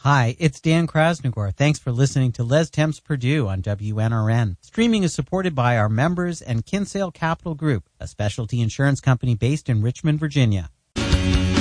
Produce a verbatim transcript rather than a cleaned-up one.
Hi, it's Dan Krasnogor. Thanks for listening to Les Temps Purdue on W N R N. Streaming is supported by our members and Kinsale Capital Group, a specialty insurance company based in Richmond, Virginia.